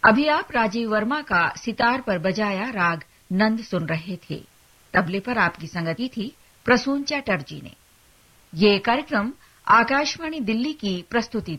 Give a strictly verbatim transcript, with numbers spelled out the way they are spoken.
अभी आप राजीव वर्मा का सितार पर बजाया राग नंद सुन रहे थे। तबले पर आपकी संगति थी प्रसून चैटर्जी ने। ये कार्यक्रम आकाशवाणी दिल्ली की प्रस्तुति